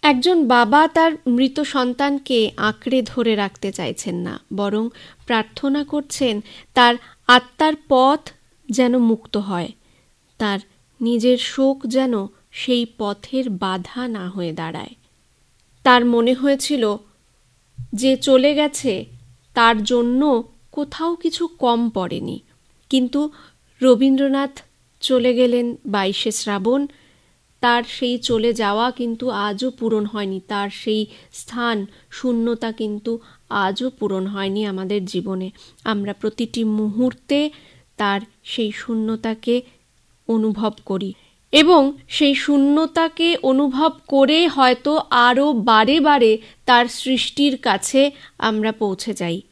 একজন বাবা তার মৃত সন্তানকে আঁকড়ে ধরে রাখতে চাইছেন না, বরং প্রার্থনা করছেন তার আত্মার পথ যেন মুক্ত হয়, তার নিজের শোক যেন সেই পথের বাধা না হয়ে দাঁড়ায়। তার মনে হয়েছিল যে চলে গেছে তার জন্য কোথাও কিছু কম পড়েনি, কিন্তু রবীন্দ্রনাথ চলে গেলেন 22শে শ্রাবণ। তার সেই চলে যাওয়া কিন্তু আজও পূরণ হয়নি, তার সেই স্থান শূন্যতা কিন্তু আজও পূরণ হয়নি আমাদের জীবনে। আমরা প্রতিটি মুহূর্তে তার সেই শূন্যতাকে অনুভব করি এবং সেই শূন্যতাকে অনুভব করে হয়তো আরও বারে বারে তার সৃষ্টির কাছে আমরা পৌঁছে যাই।